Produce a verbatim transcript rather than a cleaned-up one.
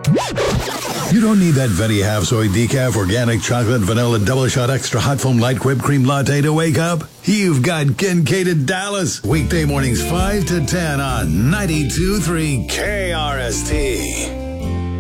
You don't need that Venti Half Soy Decaf Organic Chocolate Vanilla Double Shot Extra Hot Foam Light Whipped Cream Latte to wake up. You've got Kincaid Dallas. Weekday mornings five to ten on ninety-two point three K R S T.